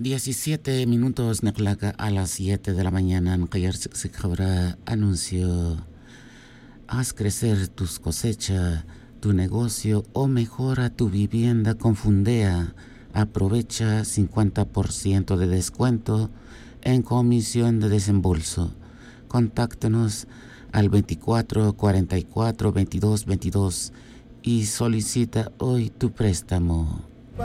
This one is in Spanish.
17 minutos Naklaga a las 7 de la mañana. Nkayar Sikhabra anunció: haz crecer tus cosechas, tu negocio o mejora tu vivienda con Fundea. Aprovecha 50% de descuento en comisión de desembolso. Contáctanos al 24 44 22 22 y solicita hoy tu préstamo.